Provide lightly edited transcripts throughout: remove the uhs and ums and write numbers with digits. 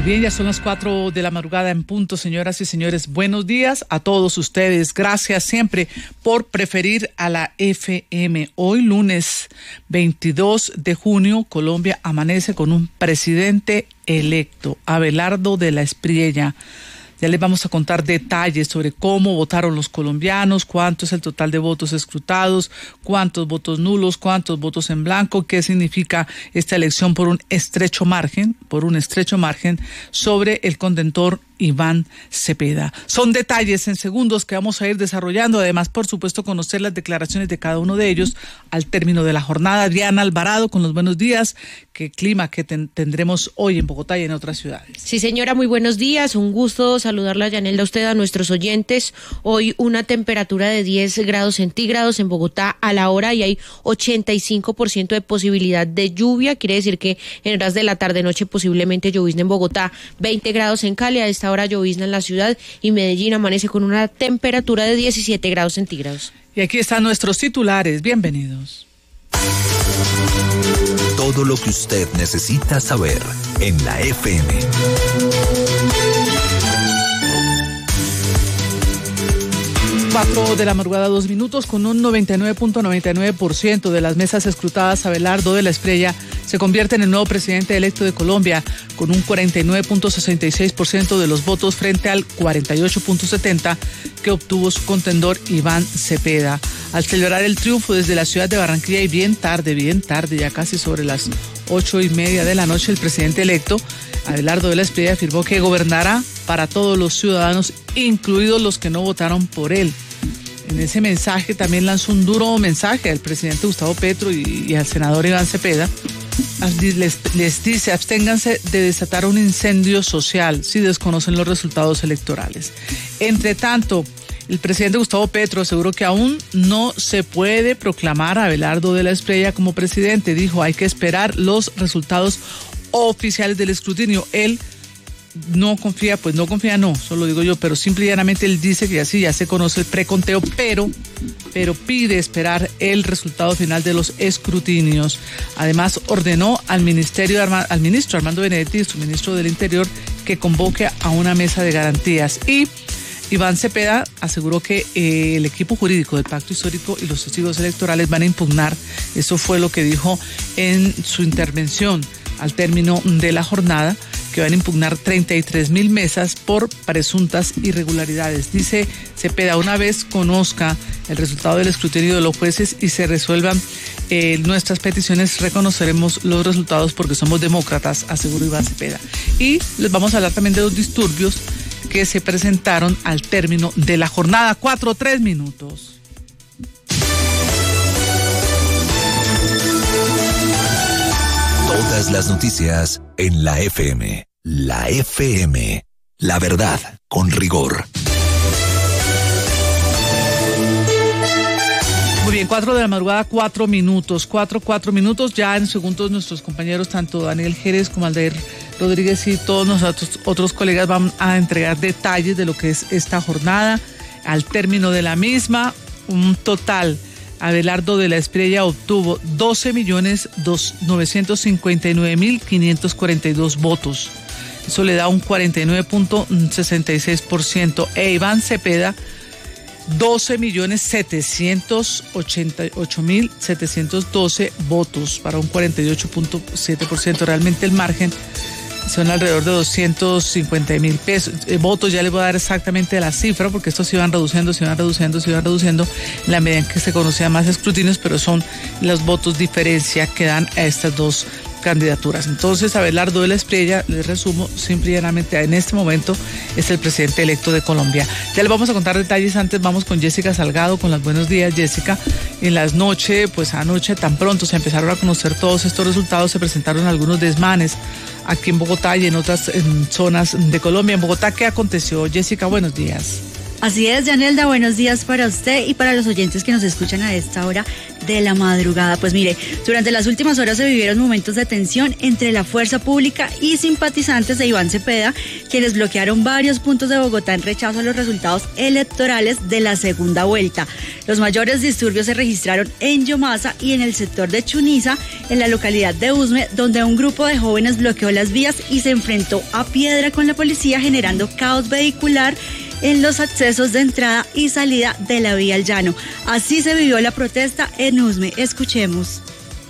Bien, ya son las 4 de la madrugada en punto, señoras y señores. Buenos días a todos ustedes. Gracias siempre por preferir a la FM. Hoy, lunes 22 de junio, Colombia amanece con un presidente electo, Abelardo de la Espriella. Ya les vamos a contar detalles sobre cómo votaron los colombianos, cuánto es el total de votos escrutados, cuántos votos nulos, cuántos votos en blanco, qué significa esta elección por un estrecho margen sobre el contentor Iván Cepeda. Son detalles en segundos que vamos a ir desarrollando. Además, por supuesto, conocer las declaraciones de cada uno de ellos al término de la jornada. Diana Alvarado, con los buenos días. ¿Qué clima que tendremos hoy en Bogotá y en otras ciudades? Sí, señora, muy buenos días. Un gusto saludarla, Yanelda, a usted, a nuestros oyentes. Hoy una temperatura de 10 grados centígrados en Bogotá a la hora y hay 85% de posibilidad de lluvia. Quiere decir que en horas de la tarde-noche posiblemente llovizna en Bogotá, 20 grados en Cali. A esta hora llovizna en la ciudad y Medellín amanece con una temperatura de 17 grados centígrados. Y aquí están nuestros titulares. Bienvenidos. Todo lo que usted necesita saber en la FM. 4 de la madrugada, 2 minutos, con un 99.99% de las mesas escrutadas, Abelardo de la Espriella se convierte en el nuevo presidente electo de Colombia, con un 49.66% de los votos frente al 48.70% que obtuvo su contendor Iván Cepeda. Al celebrar el triunfo desde la ciudad de Barranquilla y bien tarde, ya casi sobre las 8:30 de la noche, el presidente electo, Abelardo de la Espriella, afirmó que gobernará para todos los ciudadanos, incluidos los que no votaron por él. En ese mensaje también lanzó un duro mensaje al presidente Gustavo Petro y al senador Iván Cepeda. Les dice: absténganse de desatar un incendio social si desconocen los resultados electorales. Entre tanto, el presidente Gustavo Petro aseguró que aún no se puede proclamar a Abelardo de la Espriella como presidente. Dijo: hay que esperar los resultados oficiales del escrutinio. Él no confía, no, solo digo yo, pero simple y llanamente él dice que así ya se conoce el preconteo, pero pide esperar el resultado final de los escrutinios. Además, ordenó al ministro Armando Benedetti, su ministro del Interior, que convoque a una mesa de garantías. Y Iván Cepeda aseguró que el equipo jurídico del Pacto Histórico y los testigos electorales van a impugnar. Eso fue lo que dijo en su intervención al término de la jornada, que van a impugnar 33.000 mesas por presuntas irregularidades. Dice Cepeda: una vez conozca el resultado del escrutinio de los jueces y se resuelvan nuestras peticiones, reconoceremos los resultados porque somos demócratas, aseguró Iván Cepeda. Y les vamos a hablar también de los disturbios que se presentaron al término de la jornada. 4:03 minutos. Todas las noticias en la FM. La FM. La verdad con rigor. Muy bien, 4 de la madrugada, 4 minutos. 4 minutos. Ya en segundos nuestros compañeros, tanto Daniel Jerez como Aldair Rodríguez y todos nosotros, otros colegas, van a entregar detalles de lo que es esta jornada. Al término de la misma, un total: Abelardo de la Espriella obtuvo 12.959.542 votos. Eso le da un 49.66%. Iván Cepeda, 12.788.712 votos para un 48.7%. Realmente el margen son alrededor de 250.000 pesos. Votos, ya les voy a dar exactamente la cifra, porque estos se iban reduciendo en la medida en que se conocían más escrutinios, pero son los votos diferencia que dan a estas dos candidaturas. Entonces, Abelardo de la Espriella, les resumo simple y llanamente, en este momento es el presidente electo de Colombia. Ya les vamos a contar detalles. Antes vamos con Jessica Salgado, con los buenos días, Jessica. En las noches, anoche, tan pronto se empezaron a conocer todos estos resultados, se presentaron algunos desmanes aquí en Bogotá y en otras zonas de Colombia. En Bogotá, ¿qué aconteció? Jessica, buenos días. Así es, Yanelda, buenos días para usted y para los oyentes que nos escuchan a esta hora de la madrugada. Pues mire, durante las últimas horas se vivieron momentos de tensión entre la fuerza pública y simpatizantes de Iván Cepeda, quienes bloquearon varios puntos de Bogotá en rechazo a los resultados electorales de la segunda vuelta. Los mayores disturbios se registraron en Yomasa y en el sector de Chuniza, en la localidad de Usme, donde un grupo de jóvenes bloqueó las vías y se enfrentó a piedra con la policía, generando caos vehicular en los accesos de entrada y salida de la vía al llano. Así se vivió la protesta en Usme. Escuchemos.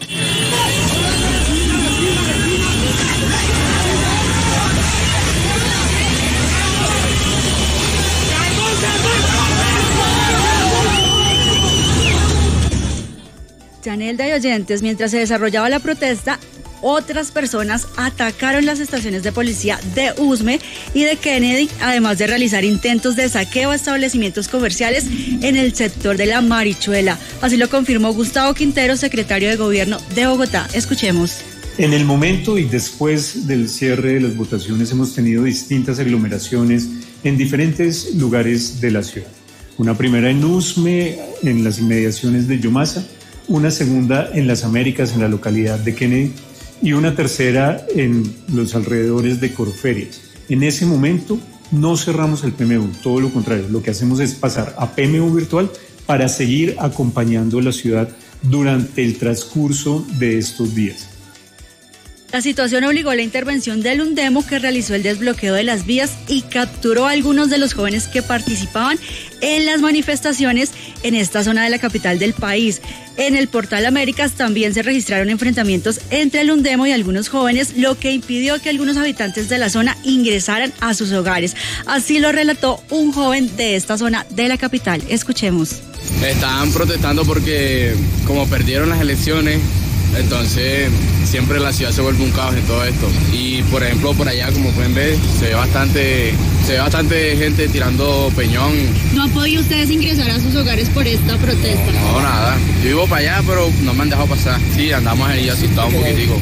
Yanelda y oyentes, mientras se desarrollaba la protesta, otras personas atacaron las estaciones de policía de Usme y de Kennedy, además de realizar intentos de saqueo a establecimientos comerciales en el sector de la Marichuela. Así lo confirmó Gustavo Quintero, secretario de Gobierno de Bogotá. Escuchemos. En el momento y después del cierre de las votaciones hemos tenido distintas aglomeraciones en diferentes lugares de la ciudad. Una primera en Usme, en las inmediaciones de Yomasa, una segunda en las Américas, en la localidad de Kennedy, y una tercera en los alrededores de Corferias. En ese momento no cerramos el PMU, todo lo contrario, lo que hacemos es pasar a PMU virtual para seguir acompañando la ciudad durante el transcurso de estos días. La situación obligó a la intervención del Undemo, que realizó el desbloqueo de las vías y capturó a algunos de los jóvenes que participaban en las manifestaciones en esta zona de la capital del país. En el Portal Américas también se registraron enfrentamientos entre el Undemo y algunos jóvenes, lo que impidió que algunos habitantes de la zona ingresaran a sus hogares. Así lo relató un joven de esta zona de la capital. Escuchemos. Estaban protestando porque como perdieron las elecciones, entonces siempre la ciudad se vuelve un caos en todo esto. Y por ejemplo por allá, como pueden ver, se ve bastante gente tirando peñón. ¿No han podido ustedes ingresar a sus hogares por esta protesta? No, nada. Yo vivo para allá, pero no me han dejado pasar. Sí, andamos ahí asustados un poquitico.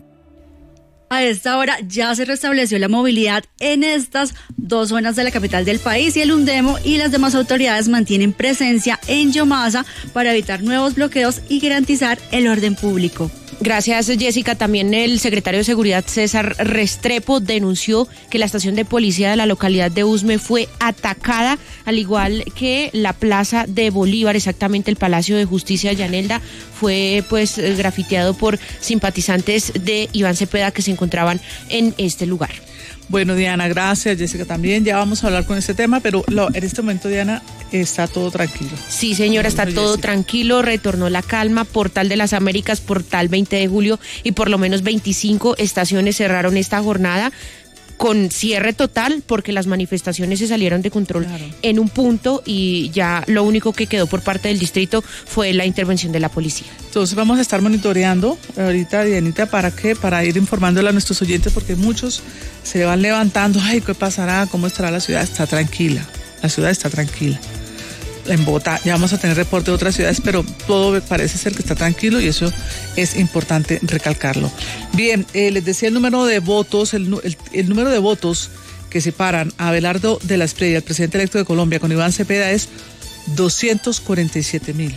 A esta hora ya se restableció la movilidad en estas dos zonas de la capital del país y el Undemo y las demás autoridades mantienen presencia en Yomasa para evitar nuevos bloqueos y garantizar el orden público. Gracias, Jessica. También el secretario de Seguridad, César Restrepo, denunció que la estación de policía de la localidad de Usme fue atacada, al igual que la Plaza de Bolívar, exactamente el Palacio de Justicia, Yanelda, fue grafiteado por simpatizantes de Iván Cepeda que se encontraban en este lugar. Bueno, Diana, gracias, Jessica, también. Ya vamos a hablar con este tema, pero en este momento, Diana, está todo tranquilo. Sí, señora, está todo tranquilo, retornó la calma. Portal de las Américas, Portal 20 de julio y por lo menos 25 estaciones cerraron esta jornada con cierre total porque las manifestaciones se salieron de control en un punto y ya lo único que quedó por parte del distrito fue la intervención de la policía. Entonces vamos a estar monitoreando ahorita, Dianita, para ir informándole a nuestros oyentes, porque muchos se van levantando, ay, ¿qué pasará? ¿Cómo estará la ciudad? Está tranquila, la ciudad está tranquila. En Bogotá ya vamos a tener reporte de otras ciudades, pero todo parece ser que está tranquilo y eso es importante recalcarlo. Bien, les decía el número de votos, el número de votos que separan a Abelardo de la Espriella, el presidente electo de Colombia, con Iván Cepeda es 247,000.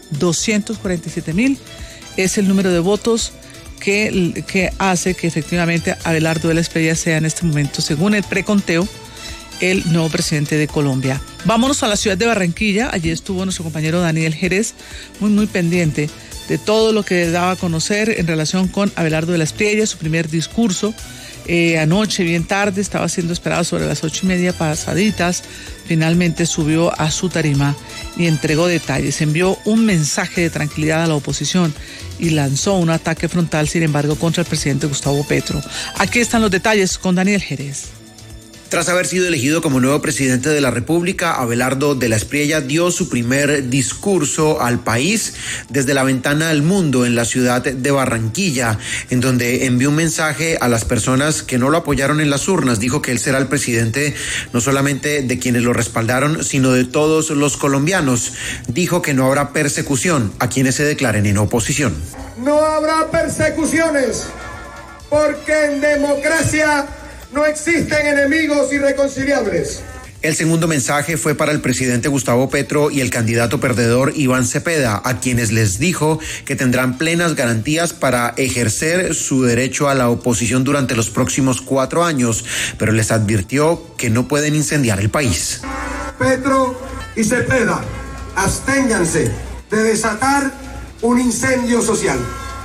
247,000 es el número de votos que hace que efectivamente Abelardo de la Espriella sea en este momento, según el preconteo, el nuevo presidente de Colombia. Vámonos a la ciudad de Barranquilla. Allí estuvo nuestro compañero Daniel Jerez, muy pendiente de todo lo que daba a conocer en relación con Abelardo de la Espriella, su primer discurso. Anoche, bien tarde, estaba siendo esperado sobre las 8:30 pasaditas. Finalmente subió a su tarima y entregó detalles. Envió un mensaje de tranquilidad a la oposición y lanzó un ataque frontal, sin embargo, contra el presidente Gustavo Petro. Aquí están los detalles con Daniel Jerez. Tras haber sido elegido como nuevo presidente de la República, Abelardo de la Espriella dio su primer discurso al país desde la ventana al mundo en la ciudad de Barranquilla, en donde envió un mensaje a las personas que no lo apoyaron en las urnas. Dijo que él será el presidente no solamente de quienes lo respaldaron, sino de todos los colombianos. Dijo que no habrá persecución a quienes se declaren en oposición. No habrá persecuciones, porque en democracia no existen enemigos irreconciliables. El segundo mensaje fue para el presidente Gustavo Petro y el candidato perdedor Iván Cepeda, a quienes les dijo que tendrán plenas garantías para ejercer su derecho a la oposición durante los próximos 4 años, pero les advirtió que no pueden incendiar el país. Petro y Cepeda, absténganse de desatar un incendio social.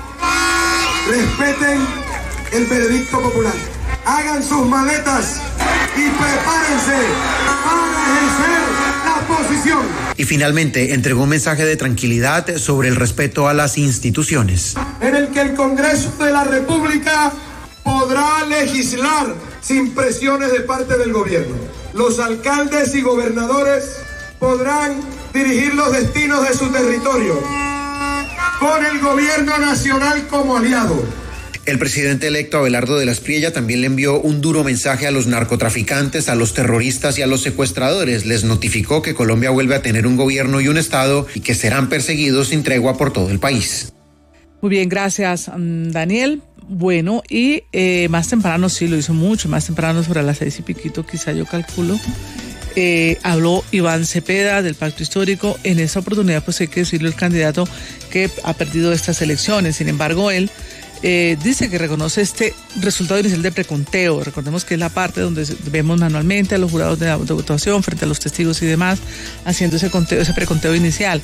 Respeten el veredicto popular. Hagan sus maletas y prepárense para ejercer la oposición. Y finalmente entregó un mensaje de tranquilidad sobre el respeto a las instituciones. En el que el Congreso de la República podrá legislar sin presiones de parte del gobierno. Los alcaldes y gobernadores podrán dirigir los destinos de su territorio con el gobierno nacional como aliado. El presidente electo Abelardo de la Espriella también le envió un duro mensaje a los narcotraficantes, a los terroristas y a los secuestradores. Les notificó que Colombia vuelve a tener un gobierno y un Estado y que serán perseguidos sin tregua por todo el país. Muy bien, gracias, Daniel. Bueno, y más temprano, sí, lo hizo mucho más temprano, sobre las 6 y piquito, quizá yo calculo. Habló Iván Cepeda del Pacto Histórico. En esta oportunidad, pues hay que decirle al candidato que ha perdido estas elecciones. Sin embargo, él dice que reconoce este resultado inicial de preconteo. Recordemos que es la parte donde vemos manualmente a los jurados de votación frente a los testigos y demás, haciendo ese conteo, ese preconteo inicial.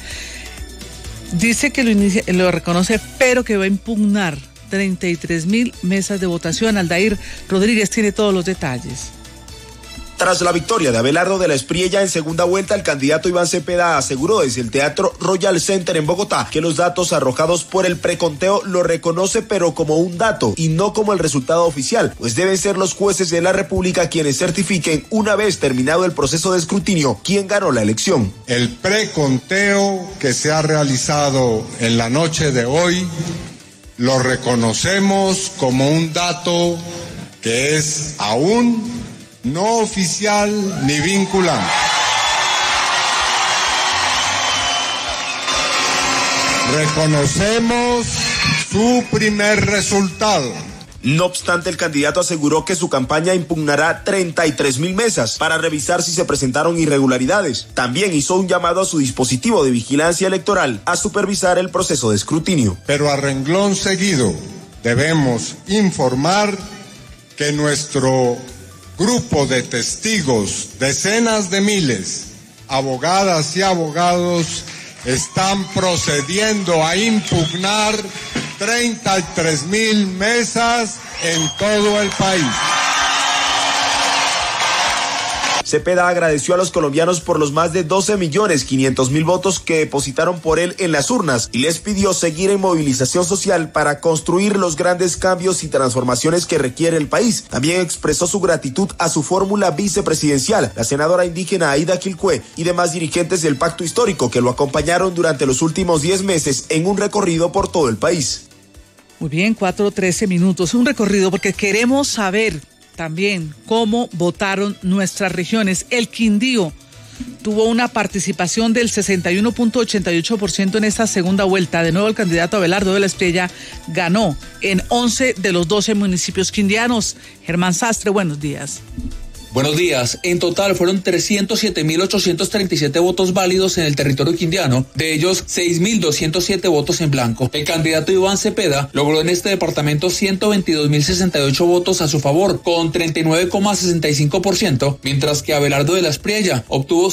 Dice que lo reconoce, pero que va a impugnar 33.000 mesas de votación. Aldair Rodríguez tiene todos los detalles. Tras la victoria de Abelardo de la Espriella en segunda vuelta, el candidato Iván Cepeda aseguró desde el Teatro Royal Center en Bogotá que los datos arrojados por el preconteo lo reconoce, pero como un dato y no como el resultado oficial, pues deben ser los jueces de la República quienes certifiquen, una vez terminado el proceso de escrutinio, quién ganó la elección. El preconteo que se ha realizado en la noche de hoy lo reconocemos como un dato que es aún no oficial ni vinculante. Reconocemos su primer resultado. No obstante, el candidato aseguró que su campaña impugnará 33.000 mesas para revisar si se presentaron irregularidades. También hizo un llamado a su dispositivo de vigilancia electoral a supervisar el proceso de escrutinio. Pero a renglón seguido debemos informar que nuestro grupo de testigos, decenas de miles, abogadas y abogados, están procediendo a impugnar 33.000 mesas en todo el país. Cepeda agradeció a los colombianos por los más de 12.500.000 votos que depositaron por él en las urnas y les pidió seguir en movilización social para construir los grandes cambios y transformaciones que requiere el país. También expresó su gratitud a su fórmula vicepresidencial, la senadora indígena Aida Quilcue y demás dirigentes del Pacto Histórico que lo acompañaron durante los últimos 10 meses en un recorrido por todo el país. Muy bien, 4:13 minutos, un recorrido porque queremos saber también cómo votaron nuestras regiones. El Quindío tuvo una participación del 61.88% en esta segunda vuelta. De nuevo, el candidato Abelardo de la Espriella ganó en 11 de los 12 municipios quindianos. Germán Sastre, buenos días. Buenos días. En total fueron 307.837 votos válidos en el territorio quindiano, de ellos 6.207 votos en blanco. El candidato Iván Cepeda logró en este departamento 122.068 votos a su favor, con 39,65%, mientras que Abelardo de la Espriella obtuvo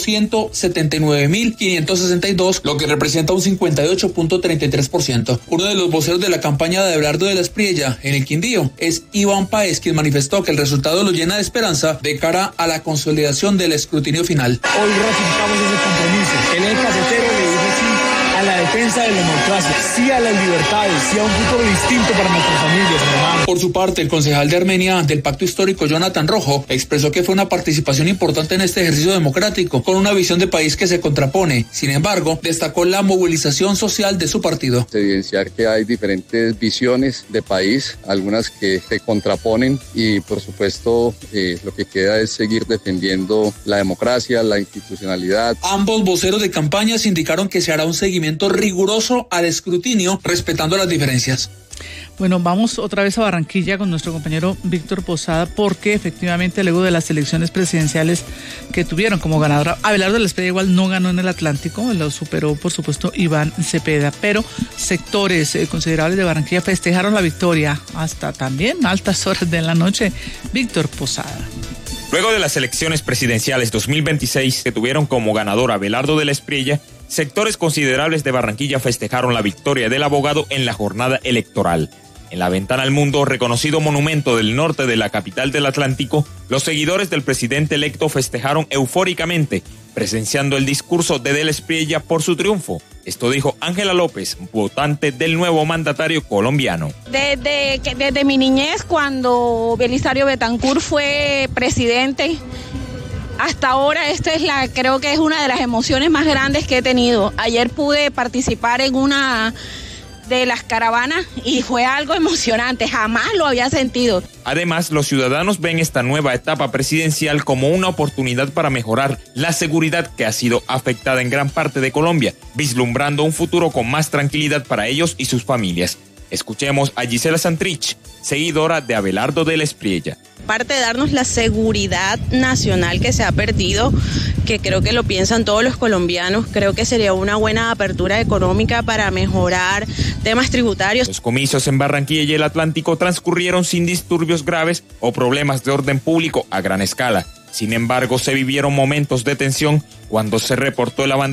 179.562, lo que representa un 58.33%. Uno de los voceros de la campaña de Abelardo de la Espriella en el Quindío es Iván Páez, quien manifestó que el resultado lo llena de esperanza de cara a la consolidación del escrutinio final. Hoy ratificamos ese compromiso. El eje cafetero le dijo sí a la defensa de la democracia, sí a las libertades, sí a un futuro distinto para nuestras familias, hermanos. Por su parte, el concejal de Armenia del Pacto Histórico, Jonathan Rojo, expresó que fue una participación importante en este ejercicio democrático, con una visión de país que se contrapone. Sin embargo, destacó la movilización social de su partido. Evidenciar que hay diferentes visiones de país, algunas que se contraponen y, por supuesto, lo que queda es seguir defendiendo la democracia, la institucionalidad. Ambos voceros de campañas indicaron que se hará un seguimiento riguroso al escrutinio, respetando las diferencias. Bueno, vamos otra vez a Barranquilla con nuestro compañero Víctor Posada, porque efectivamente luego de las elecciones presidenciales que tuvieron como ganadora, Abelardo de la Espriella igual no ganó en el Atlántico, lo superó por supuesto Iván Cepeda, pero sectores considerables de Barranquilla festejaron la victoria hasta también altas horas de la noche. Víctor Posada. Luego de las elecciones presidenciales 2026 que tuvieron como ganador a Abelardo de la Espriella, sectores considerables de Barranquilla festejaron la victoria del abogado en la jornada electoral. En la Ventana al Mundo, reconocido monumento del norte de la capital del Atlántico, los seguidores del presidente electo festejaron eufóricamente, presenciando el discurso de la Espriella por su triunfo. Esto dijo Ángela López, votante del nuevo mandatario colombiano. Desde mi niñez, cuando Belisario Betancur fue presidente, hasta ahora creo que es una de las emociones más grandes que he tenido. Ayer pude participar en una de las caravanas y fue algo emocionante, jamás lo había sentido. Además, los ciudadanos ven esta nueva etapa presidencial como una oportunidad para mejorar la seguridad que ha sido afectada en gran parte de Colombia, vislumbrando un futuro con más tranquilidad para ellos y sus familias. Escuchemos a Gisela Santrich, seguidora de Abelardo de la Espriella. Aparte de darnos la seguridad nacional que se ha perdido, que creo que lo piensan todos los colombianos, creo que sería una buena apertura económica para mejorar temas tributarios. Los comicios en Barranquilla y el Atlántico transcurrieron sin disturbios graves o problemas de orden público a gran escala. Sin embargo, se vivieron momentos de tensión cuando se reportó el abandono